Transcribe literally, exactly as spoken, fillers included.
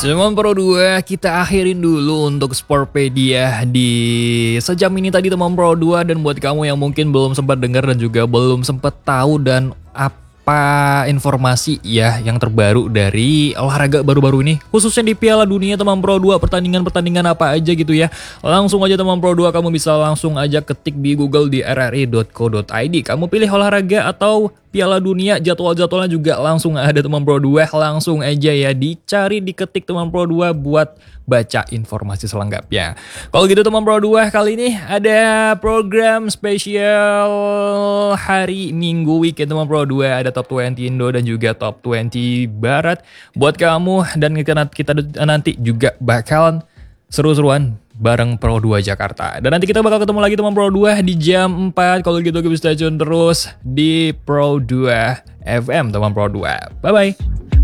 Teman Pro dua, kita akhirin dulu untuk Sportpedia di sejam ini tadi teman Pro dua. Dan buat kamu yang mungkin belum sempat dengar dan juga belum sempat tahu dan apa informasi ya yang terbaru dari olahraga baru-baru ini, khususnya di Piala Dunia teman Pro dua, pertandingan-pertandingan apa aja gitu ya. Langsung aja teman Pro dua, kamu bisa langsung aja ketik di Google di r r i dot co dot i d. Kamu pilih olahraga atau Piala Dunia, jadwal-jadwalnya juga langsung ada teman Pro dua. Langsung aja ya dicari, diketik teman Pro dua buat baca informasi selengkapnya. Kalau gitu teman Pro dua, kali ini ada program spesial hari Minggu weekend teman Pro dua. Ada Top dua puluh Indo dan juga Top dua puluh Barat buat kamu. Dan kita, kita nanti juga bakalan seru-seruan bareng Pro dua Jakarta. Dan nanti kita bakal ketemu lagi teman Pro dua di jam empat. Kalau gitu kita bisa stay tune terus di Pro dua F M teman Pro dua. Bye-bye.